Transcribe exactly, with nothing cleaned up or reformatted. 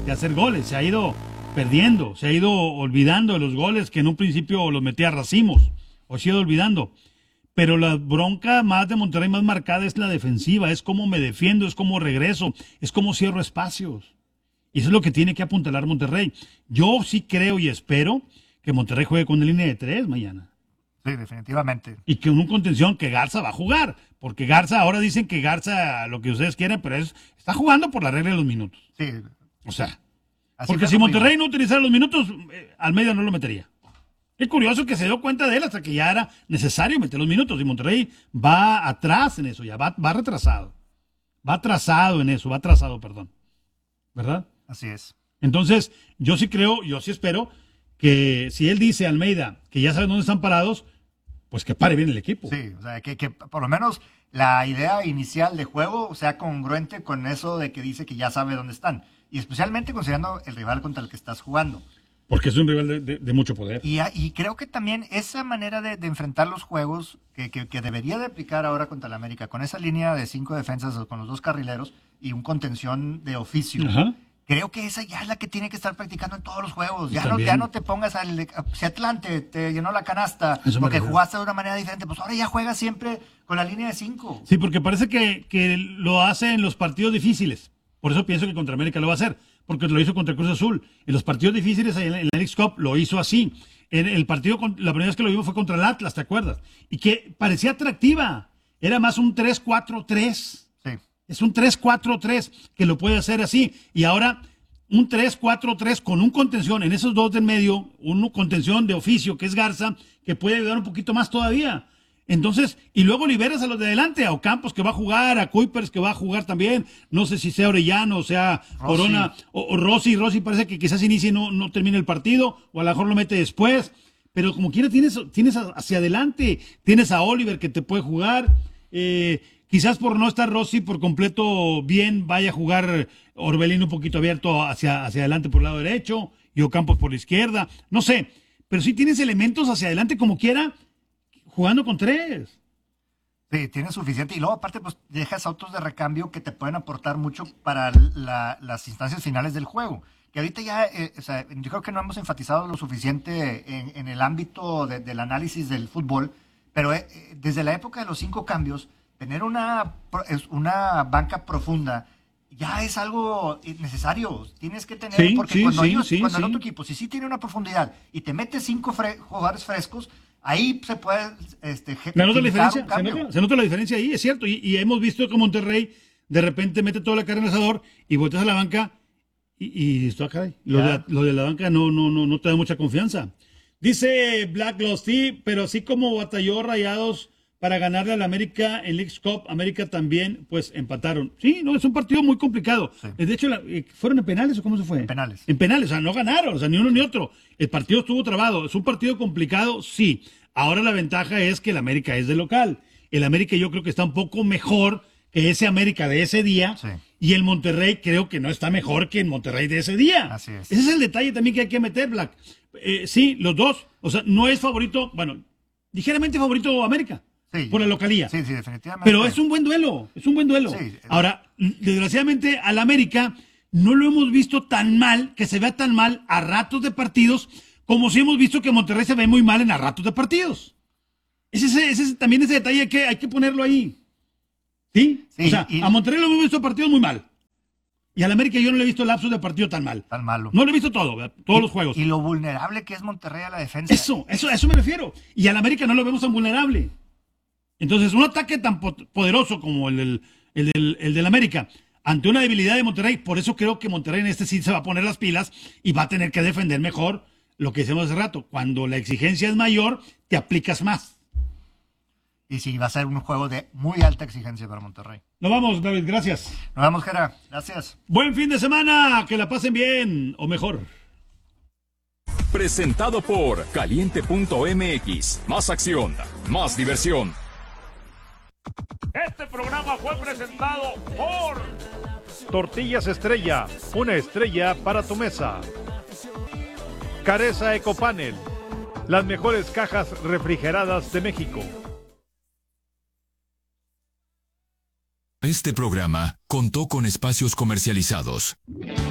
de hacer goles, se ha ido perdiendo, se ha ido olvidando de los goles que en un principio los metía a racimos, o se ha ido olvidando. Pero la bronca más de Monterrey más marcada es la defensiva, es cómo me defiendo, es cómo regreso, es cómo cierro espacios. Y eso es lo que tiene que apuntalar Monterrey. Yo sí creo y espero que Monterrey juegue con la línea de tres mañana. Sí, definitivamente. Y que en un contención que Garza va a jugar, porque Garza, ahora dicen que Garza, lo que ustedes quieran, pero es, está jugando por la regla de los minutos. Sí. O sea, Así porque si como Monterrey digo. no utilizara los minutos, eh, Almeida no lo metería. Es curioso que se dio cuenta de él hasta que ya era necesario meter los minutos. Y Monterrey va atrás en eso, ya va, va retrasado. Va atrasado en eso, va atrasado, perdón. ¿Verdad? Así es. Entonces, yo sí creo, yo sí espero que si él dice, Almeida, que ya sabe dónde están parados, pues que pare bien el equipo. Sí, o sea, que, que por lo menos la idea inicial de juego sea congruente con eso de que dice que ya sabe dónde están. Y especialmente considerando el rival contra el que estás jugando. Porque es un rival de, de, de mucho poder. Y, y creo que también esa manera de, de enfrentar los juegos que, que, que debería de aplicar ahora contra el América, con esa línea de cinco defensas con los dos carrileros y un contención de oficio, Ajá. creo que esa ya es la que tiene que estar practicando en todos los juegos. Ya, no, También. ya no te pongas al... Si Atlante te llenó la canasta Eso me porque refiero. jugaste de una manera diferente, pues ahora ya juegas siempre con la línea de cinco. Sí, porque parece que, que lo hace en los partidos difíciles. Por eso pienso que contra América lo va a hacer. Porque lo hizo contra Cruz Azul. En los partidos difíciles, en la, en la Leagues Cup, lo hizo así. En el partido, con- la primera vez que lo vimos fue contra el Atlas, ¿te acuerdas? Y que parecía atractiva. Era más un tres cuatro tres. Sí. Es un tres cuatro tres que lo puede hacer así. Y ahora un tres cuatro tres con un contención en esos dos del medio, una contención de oficio que es Garza, que puede ayudar un poquito más todavía. Entonces, y luego liberas a los de adelante, a Ocampos que va a jugar, a Kuipers que va a jugar también, no sé si sea Orellano, o sea Rossi. Corona, o, o Rossi, Rossi parece que quizás inicie y no, no termine el partido, o a lo mejor lo mete después, pero como quiera tienes, tienes hacia adelante, tienes a Oliver que te puede jugar, eh, quizás por no estar Rossi por completo bien, vaya a jugar Orbelín un poquito abierto hacia, hacia adelante por el lado derecho, y Ocampos por la izquierda, no sé, pero sí tienes elementos hacia adelante como quiera, jugando con tres. Sí, tienes suficiente. Y luego, aparte, pues dejas autos de recambio que te pueden aportar mucho para la- las instancias finales del juego. Que ahorita ya, eh, o sea, yo creo que no hemos enfatizado lo suficiente en, en el ámbito de- del análisis del fútbol, pero eh, eh, desde la época de los cinco cambios, tener una, pro- es una banca profunda ya es algo eh, necesario. Tienes que tener, Sí, porque sí, cuando, sí, ellos, sí, cuando el sí. otro equipo, si sí tiene una profundidad y te metes cinco fre- jugadores frescos, ahí se puede este, ¿Se nota la utilizar diferencia? un ¿Se cambio. nota, se nota la diferencia ahí, es cierto. Y, y hemos visto que Monterrey de repente mete toda la carne en el asador y volteas a la banca y, y esto, caray, lo, de la, lo de la banca no, no, no, no te da mucha confianza. Dice Black Lost, sí, pero así como batalló Rayados para ganarle al América en Leagues Cup, América también, pues empataron. Sí, no, es un partido muy complicado. Sí. De hecho, la- eh, ¿fueron en penales o cómo se fue? En penales. En penales, o sea, no ganaron, o sea, ni uno ni otro. El partido estuvo trabado. Es un partido complicado, sí. Ahora la ventaja es que el América es de local. El América yo creo que está un poco mejor que ese América de ese día. Sí. Y el Monterrey creo que no está mejor que el Monterrey de ese día. Así es. Ese es el detalle también que hay que meter, Black. Eh, sí, los dos. O sea, no es favorito, bueno, ligeramente favorito América. Sí. Por la localía. Sí, sí, definitivamente. Pero es un buen duelo, es un buen duelo. Sí. Ahora, desgraciadamente, al América no lo hemos visto tan mal, que se vea tan mal a ratos de partidos, como si hemos visto que Monterrey se ve muy mal en a ratos de partidos. Ese, ese, ese- también ese detalle hay que, hay que ponerlo ahí. ¿Sí? Sí, o sea, y- a Monterrey lo hemos visto partidos muy mal. Y al América yo no le he visto lapsos de partido tan mal. Tan malo. No lo he visto todo, ¿verdad? todos Y- los juegos. Y lo vulnerable que es Monterrey a la defensa. Eso, eso, a eso me refiero. Y al América no lo vemos tan vulnerable. Entonces, un ataque tan po- poderoso como el del, el, del, el del América, ante una debilidad de Monterrey, por eso creo que Monterrey en este sí se va a poner las pilas y va a tener que defender mejor lo que decíamos hace rato. Cuando la exigencia es mayor, te aplicas más. Y sí, va a ser un juego de muy alta exigencia para Monterrey. Nos vamos, David, gracias. Nos vemos, Jera. Gracias. Buen fin de semana, que la pasen bien, o mejor. Presentado por Caliente punto M X. Más acción, más diversión. Este programa fue presentado por Tortillas Estrella, una estrella para tu mesa. Careza Ecopanel, las mejores cajas refrigeradas de México. Este programa contó con espacios comercializados.